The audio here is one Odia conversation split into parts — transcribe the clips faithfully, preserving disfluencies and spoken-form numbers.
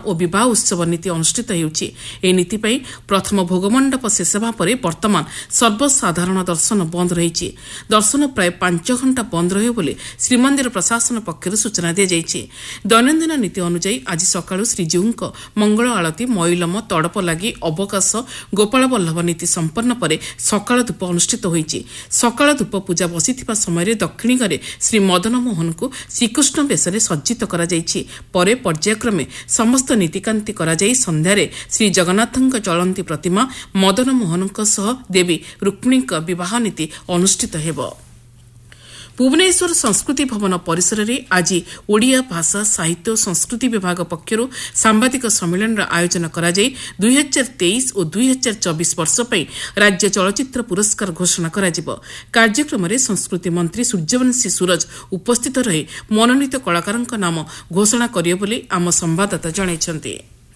ଓ ବିବାହ ଉତ୍ସବ ନୀତି ଅନୁଷ୍ଠିତ ହେଉଛି। ଏହି ନୀତି ପାଇଁ ପ୍ରଥମ ଭୋଗମଣ୍ଡପ ଶେଷ ହେବା ପରେ ବର୍ତ୍ତମାନ ସର୍ବସାଧାରଣ ଦର୍ଶନ ବନ୍ଦ ରହିଛି। ଦର୍ଶନ ପ୍ରାୟ ପାଞ୍ଚ ଘଣ୍ଟା ବନ୍ଦ ରହିବ ବୋଲି ଶ୍ରୀମନ୍ଦିର ପ୍ରଶାସନ ପକ୍ଷରୁ ସୂଚନା ଦିଆଯାଇଛି। ଦୈନନ୍ଦିନ ନୀତି ଅନୁଯାୟୀ ଆଜି ସକାଳୁ ଶ୍ରୀଜୀଉଙ୍କ ମଙ୍ଗଳ ଆଳତୀ, ମଇଲମ, ତଡପ ଲାଗି, ଅବକାଶ, ଗୋପାଳ ବଲ୍ଲଭ ନୀତି ସମ୍ପନ୍ନ ପରେ ସକାଳ ଧୂପ ଅନୁଷ୍ଠିତ ହୋଇଛି। ସକାଳ ଧୂପ ପୂଜା ବସିଥିବା ସମୟରେ ଦକ୍ଷିଣୀଘରେ ଶ୍ରୀ ମଦନ ମୋହନଙ୍କୁ ଶ୍ରୀକୃଷ୍ଣ ବେଶରେ ସଜ୍ଜିତ କରାଯାଇଛି। ପରେ ପର୍ଯ୍ୟାୟକ୍ରମେ ସମସ୍ତ ନୀତିକାନ୍ତି କରାଯାଇ ସନ୍ଧ୍ୟାରେ ଶ୍ରୀ ଜଗନ୍ନାଥଙ୍କ ଚଳନ୍ତି ପ୍ରତିମା ମଦନ ମୋହନଙ୍କ ସହ ଦେବୀ ରୁକ୍ମିଣୀଙ୍କ ବିବାହ ନୀତି ଅନୁଷ୍ଠିତ ହେବ। ଭୁବନେଶ୍ୱର ସଂସ୍କୃତି ଭବନ ପରିସରରେ ଆଜି ଓଡ଼ିଆ ଭାଷା, ସାହିତ୍ୟ ଓ ସଂସ୍କୃତି ବିଭାଗ ପକ୍ଷରୁ ସାମ୍ବାଦିକ ସମ୍ମିଳନୀର ଆୟୋଜନ କରାଯାଇ ଦୁଇ ହଜାର ତେଇଶ ଓ ଦୁଇ ହଜାର ଚବିଶ ବର୍ଷ ପାଇଁ ରାଜ୍ୟ ଚଳଚ୍ଚିତ୍ର ପୁରସ୍କାର ଘୋଷଣା କରାଯିବ। କାର୍ଯ୍ୟକ୍ରମରେ ସଂସ୍କୃତି ମନ୍ତ୍ରୀ ସୂର୍ଯ୍ୟବଂଶୀ ସୁରଜ ଉପସ୍ଥିତ ରହି ମନୋନୀତ କଳାକାରଙ୍କ ନାମ ଘୋଷଣା କରିବେ ବୋଲି ଆମ ସମ୍ଭାଦଦାତା ଜଣାଇଛନ୍ତି।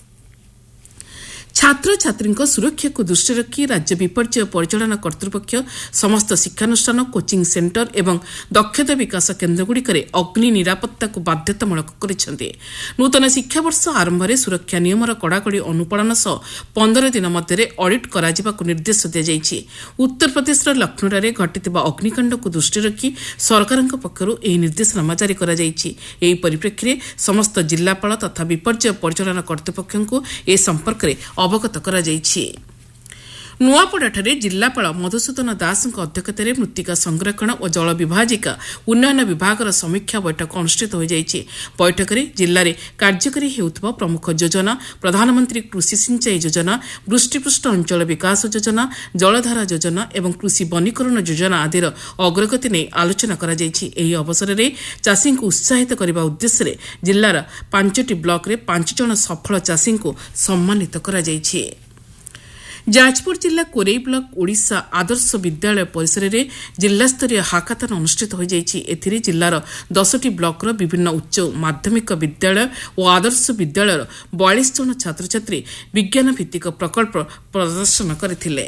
ଛାତ୍ରଛାତ୍ରୀଙ୍କ ସୁରକ୍ଷାକୁ ଦୃଷ୍ଟିରେ ରଖି ରାଜ୍ୟ ବିପର୍ଯ୍ୟୟ ପରିଚାଳନା କର୍ତ୍ତୃପକ୍ଷ ସମସ୍ତ ଶିକ୍ଷାନୁଷ୍ଠାନ, କୋଚିଂ ସେଣ୍ଟର ଏବଂ ଦକ୍ଷତା ବିକାଶ କେନ୍ଦ୍ରଗୁଡ଼ିକରେ ଅଗ୍ନି ନିରାପତ୍ତାକୁ ବାଧ୍ୟତାମୂଳକ କରିଛନ୍ତି। ନୂତନ ଶିକ୍ଷାବର୍ଷ ଆରମ୍ଭରେ ସୁରକ୍ଷା ନିୟମର କଡ଼ାକଡ଼ି ଅନୁପାଳନ ସହ ପନ୍ଦର ଦିନ ମଧ୍ୟରେ ଅଡିଟ୍ କରାଯିବାକୁ ନିର୍ଦ୍ଦେଶ ଦିଆଯାଇଛି। ଉତ୍ତରପ୍ରଦେଶର ଲକ୍ଷ୍ନୌଠାରେ ଘଟିଥିବା ଅଗ୍ନିକାଣ୍ଡକୁ ଦୃଷ୍ଟିରେ ରଖି ସରକାରଙ୍କ ପକ୍ଷରୁ ଏହି ନିର୍ଦ୍ଦେଶନାମା ଜାରି କରାଯାଇଛି। ଏହି ପରିପ୍ରେକ୍ଷୀରେ ସମସ୍ତ ଜିଲ୍ଲାପାଳ ତଥା ବିପର୍ଯ୍ୟୟ ପରିଚାଳନା କର୍ତ୍ତୃପକ୍ଷଙ୍କୁ ଏ ସମ୍ପର୍କରେ ଅବଗତ କରାଯାଇଛି। ନୂଆପଡ଼ାଠାରେ ଜିଲ୍ଲାପାଳ ମଧୁସୂଦନ ଦାସଙ୍କ ଅଧ୍ୟକ୍ଷତାରେ ମୃତ୍ତିକା ସଂରକ୍ଷଣ ଓ ଜଳ ବିଭାଜିକା ଉନ୍ନୟନ ବିଭାଗର ସମୀକ୍ଷା ବୈଠକ ଅନୁଷ୍ଠିତ ହୋଇଯାଇଛି। ବୈଠକରେ ଜିଲ୍ଲାରେ କାର୍ଯ୍ୟକାରୀ ହେଉଥିବା ପ୍ରମୁଖ ଯୋଜନା, ପ୍ରଧାନମନ୍ତ୍ରୀ କୃଷି ସିଞ୍ଚାଇ ଯୋଜନା, ବୃଷ୍ଟିପୃଷ୍ଟ ଅଞ୍ଚଳ ବିକାଶ ଯୋଜନା, ଜଳଧାରା ଯୋଜନା ଏବଂ କୃଷି ବନୀକରଣ ଯୋଜନା ଆଦିର ଅଗ୍ରଗତି ନେଇ ଆଲୋଚନା କରାଯାଇଛି। ଏହି ଅବସରରେ ଚାଷୀଙ୍କୁ ଉତ୍ସାହିତ କରିବା ଉଦ୍ଦେଶ୍ୟରେ ଜିଲ୍ଲାର ପାଞ୍ଚଟି ବ୍ଲକରେ ପାଞ୍ଚ ଜଣ ସଫଳ ଚାଷୀଙ୍କୁ ସମ୍ମାନିତ କରାଯାଇଛି। ଯାଜପୁର ଜିଲ୍ଲା କୋରେଇ ବ୍ଲକ ଓଡ଼ିଶା ଆଦର୍ଶ ବିଦ୍ୟାଳୟ ପରିସରରେ ଜିଲ୍ଲାସ୍ତରୀୟ ହାକାଥନ ଅନୁଷ୍ଠିତ ହୋଇଯାଇଛି। ଏଥିରେ ଜିଲ୍ଲାର ଦଶଟି ବ୍ଲକର ବିଭିନ୍ନ ଉଚ୍ଚ ମାଧ୍ୟମିକ ବିଦ୍ୟାଳୟ ଓ ଆଦର୍ଶ ବିଦ୍ୟାଳୟର ବୟାଳିଶ ଜଣ ଛାତ୍ରଛାତ୍ରୀ ବିଜ୍ଞାନ ଭିତ୍ତିକ ପ୍ରକଳ୍ପ ପ୍ରଦର୍ଶନ କରିଥିଲେ।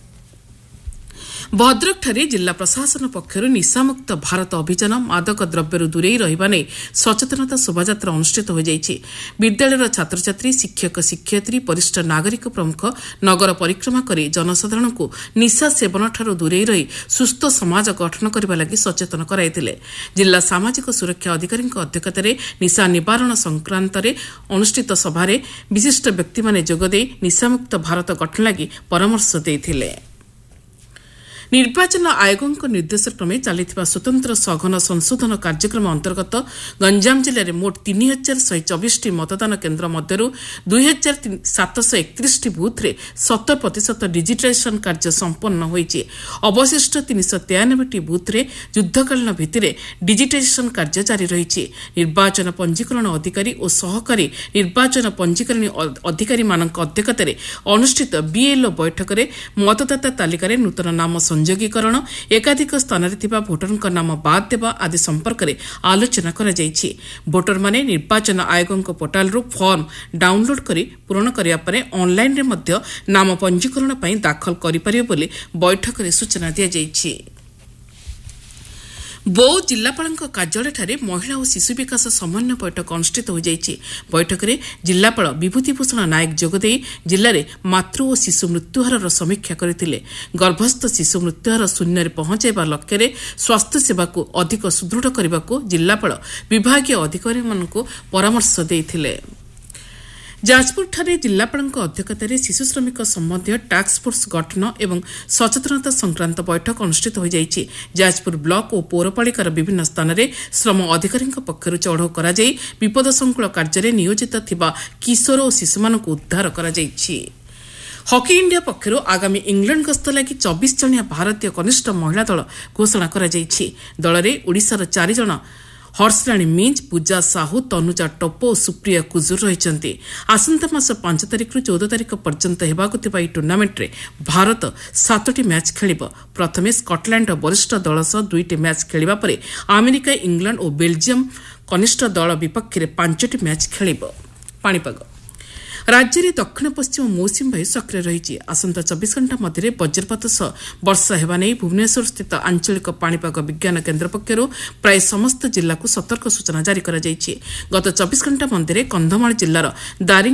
ଭଦ୍ରକଠାରେ ଜିଲ୍ଲା ପ୍ରଶାସନ ପକ୍ଷରୁ ନିଶାମୁକ୍ତ ଭାରତ ଅଭିଯାନ, ମାଦକ ଦ୍ରବ୍ୟରୁ ଦୂରେଇ ରହିବା ନେଇ ସଚେତନତା ଶୋଭାଯାତ୍ରା ଅନୁଷ୍ଠିତ ହୋଇଯାଇଛି। ବିଦ୍ୟାଳୟର ଛାତ୍ରଛାତ୍ରୀ, ଶିକ୍ଷକ ଶିକ୍ଷୟିତ୍ରୀ, ବରିଷ୍ଠ ନାଗରିକ ପ୍ରମୁଖ ନଗର ପରିକ୍ରମା କରି ଜନସାଧାରଣଙ୍କୁ ନିଶା ସେବନଠାରୁ ଦୂରେଇ ରହି ସୁସ୍ଥ ସମାଜ ଗଠନ କରିବା ଲାଗି ସଚେତନ କରାଇଥିଲେ। ଜିଲ୍ଲା ସାମାଜିକ ସୁରକ୍ଷା ଅଧିକାରୀଙ୍କ ଅଧ୍ୟକ୍ଷତାରେ ନିଶା ନିବାରଣ ସଂକ୍ରାନ୍ତରେ ଅନୁଷ୍ଠିତ ସଭାରେ ବିଶିଷ୍ଟ ବ୍ୟକ୍ତିମାନେ ଯୋଗଦେଇ ନିଶାମୁକ୍ତ ଭାରତ ଗଠନ ଲାଗି ପରାମର୍ଶ ଦେଇଥିଲେ। ନିର୍ବାଚନ ଆୟୋଗଙ୍କ ନିର୍ଦ୍ଦେଶକ୍ରମେ ଚାଲିଥିବା ସ୍ୱତନ୍ତ୍ର ସଘନ ସଂଶୋଧନ କାର୍ଯ୍ୟକ୍ରମ ଅନ୍ତର୍ଗତ ଗଞ୍ଜାମ ଜିଲ୍ଲାରେ ମୋଟ ତିନି ହଜାର ଶହେ ଚବିଶଟି ମତଦାନ କେନ୍ଦ୍ର ମଧ୍ୟରୁ ଦୁଇ ହଜାର ସାତଶହ ଏକତିରିଶଟି ବୁଥ୍ରେ ସତର ପ୍ରତିଶତ ଡିଜିଟାଇଜେସନ୍ କାର୍ଯ୍ୟ ସମ୍ପନ୍ନ ହୋଇଛି। ଅବଶିଷ୍ଟ ତିନିଶହ ତେୟାନବେଟି ବୁଥ୍ରେ ଯୁଦ୍ଧକାଳୀନ ଭିତ୍ତିରେ ଡିଜିଟାଇଜେସନ୍ କାର୍ଯ୍ୟ ଜାରି ରହିଛି। ନିର୍ବାଚନ ପଞ୍ଜୀକରଣ ଅଧିକାରୀ ଓ ସହକାରୀ ନିର୍ବାଚନ ପଞ୍ଜୀକରଣ ଅଧିକାରୀମାନଙ୍କ ଅଧ୍ୟକ୍ଷତାରେ ଅନୁଷ୍ଠିତ ବିଏଲ୍ଓ ବୈଠକରେ ମତଦାତା ତାଲିକାରେ ନୂତନ ନାମ ସଂଯୋଗୀକରଣ, ଏକାଧିକ ସ୍ଥାନରେ ଥିବା ଭୋଟରଙ୍କ ନାମ ବାଦ୍ ଦେବା ଆଦି ସମ୍ପର୍କରେ ଆଲୋଚନା କରାଯାଇଛି। ଭୋଟରମାନେ ନିର୍ବାଚନ ଆୟୋଗଙ୍କ ପୋର୍ଟାଲରୁ ଫର୍ମ ଡାଉନ୍ଲୋଡ୍ କରି ପୂରଣ କରିବା ପରେ ଅନ୍ଲାଇନ୍ରେ ମଧ୍ୟ ନାମ ପଞ୍ଜୀକରଣ ପାଇଁ ଦାଖଲ କରିପାରିବେ ବୋଲି ବୈଠକରେ ସୂଚନା ଦିଆଯାଇଛି। ବୌଦ୍ଧ ଜିଲ୍ଲାପାଳଙ୍କ କାର୍ଯ୍ୟାଳୟଠାରେ ମହିଳା ଓ ଶିଶୁ ବିକାଶ ସମନ୍ୱୟ ବୈଠକ ଅନୁଷ୍ଠିତ ହୋଇଯାଇଛି। ବୈଠକରେ ଜିଲ୍ଲାପାଳ ବିଭୂତିଭୂଷଣ ନାୟକ ଯୋଗଦେଇ ଜିଲ୍ଲାରେ ମାତୃ ଓ ଶିଶୁ ମୃତ୍ୟୁହାରର ସମୀକ୍ଷା କରିଥିଲେ। ଗର୍ଭସ୍ଥ ଶିଶୁ ମୃତ୍ୟୁହାର ଶୂନ୍ୟରେ ପହଞ୍ଚାଇବା ଲକ୍ଷ୍ୟରେ ସ୍ୱାସ୍ଥ୍ୟସେବାକୁ ଅଧିକ ସୁଦୃଢ଼ କରିବାକୁ ଜିଲ୍ଲାପାଳ ବିଭାଗୀୟ ଅଧିକାରୀମାନଙ୍କୁ ପରାମର୍ଶ ଦେଇଥିଲେ। ଯାଜପୁରଠାରେ ଜିଲ୍ଲାପାଳଙ୍କ ଅଧ୍ୟକ୍ଷତାରେ ଶିଶୁ ଶ୍ରମିକ ସମ୍ବନ୍ଧୀୟ ଟାସ୍କଫୋର୍ସ ଗଠନ ଏବଂ ସଚେତନତା ସଂକ୍ରାନ୍ତ ବୈଠକ ଅନୁଷ୍ଠିତ ହୋଇଯାଇଛି। ଯାଜପୁର ବ୍ଲକ ଓ ପୌରପାଳିକାର ବିଭିନ୍ନ ସ୍ଥାନରେ ଶ୍ରମ ଅଧିକାରୀଙ୍କ ପକ୍ଷରୁ ଚଢ଼ଉ କରାଯାଇ ବିପଦସଂକୁଳ କାର୍ଯ୍ୟରେ ନିୟୋଜିତ ଥିବା କିଶୋର ଓ ଶିଶୁମାନଙ୍କୁ ଉଦ୍ଧାର କରାଯାଇଛି। ହକି ଇଣ୍ଡିଆ ପକ୍ଷରୁ ଆଗାମୀ ଇଂଲଣ୍ଡ ଗସ୍ତ ଲାଗି ଚବିଶ ଜଣିଆ ଭାରତୀୟ କନିଷ୍ଠ ମହିଳା ଦଳ ଘୋଷଣା କରାଯାଇଛି। ଦଳରେ ଓଡ଼ିଶାର ଚାରିଜଣ ହର୍ଷରାଣୀ ମିଞ୍ଜ, ପୂଜା ସାହୁ, ତନୁଜା ଟୋପୋ ଓ ସୁପ୍ରିୟା କୁଜୁର ରହିଛନ୍ତି। ଆସନ୍ତା ମାସ ପାଞ୍ଚ ତାରିଖରୁ ଚଉଦ ତାରିଖ ପର୍ଯ୍ୟନ୍ତ ହେବାକୁ ଥିବା ଏହି ଟୁର୍ଣ୍ଣାମେଣ୍ଟରେ ଭାରତ ସାତଟି ମ୍ୟାଚ୍ ଖେଳିବ। ପ୍ରଥମେ ସ୍କଟଲ୍ୟାଣ୍ଡର ବରିଷ୍ଠ ଦଳ ସହ ଦୁଇଟି ମ୍ୟାଚ୍ ଖେଳିବା ପରେ ଆମେରିକା, ଇଂଲଣ୍ଡ ଓ ବେଲ୍ଜିୟମ୍ କନିଷ୍ଠ ଦଳ ବିପକ୍ଷରେ ପାଞ୍ଚଟି ମ୍ୟାଚ୍ ଖେଳିବ। ପାଣିପାଗ ରାଜ୍ୟରେ ଦକ୍ଷିଣ ପଶ୍ଚିମ ମୌସୁମୀ ବାୟୁ ସକ୍ରିୟ ରହିଛି। ଆସନ୍ତା ଚବିଶ ଘଣ୍ଟା ମଧ୍ୟରେ ବଜ୍ରପାତ ସହ ବର୍ଷା ହେବା ନେଇ ଭୁବନେଶ୍ୱରସ୍ଥିତ ଆଞ୍ଚଳିକ ପାଣିପାଗ ବିଜ୍ଞାନ କେନ୍ଦ୍ର ପକ୍ଷରୁ ପ୍ରାୟ ସମସ୍ତ ଜିଲ୍ଲାକୁ ସତର୍କ ସୂଚନା ଜାରି କରାଯାଇଛି। ଗତ ଚବିଶ ଘଣ୍ଟା ମଧ୍ୟରେ କନ୍ଧମାଳ ଜିଲ୍ଲାର ଦାରିଙ୍ଗ